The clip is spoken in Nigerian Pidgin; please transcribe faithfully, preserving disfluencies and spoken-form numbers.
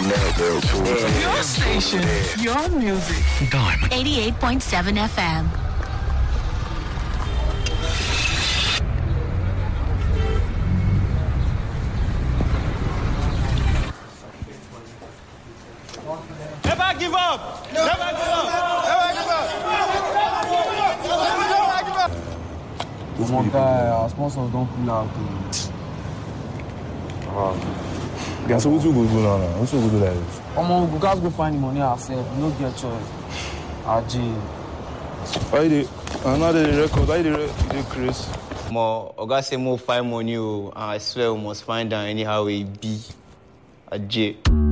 Your station, your music. Diamond. eighty-eight point seven F M. Never give up! Never give up! Never give up! Never give up! Come on, guy, our sponsors don't pull out. Uh, yeah, so what you go do now? What you go do like this? Come on, we guys go find the money ourselves. We don't get choice. R J. Why did another record? Why did you Chris? More, Oga say more find money. I swear we must find out anyhow it be. A J.